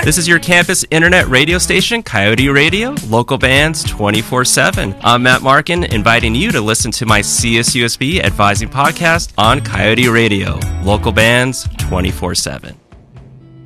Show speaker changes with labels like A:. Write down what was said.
A: This is your campus internet radio station, Coyote Radio, local bands 24/7. I'm Matt Markin, inviting you to listen to my CSUSB Advising podcast on Coyote Radio, local bands 24/7.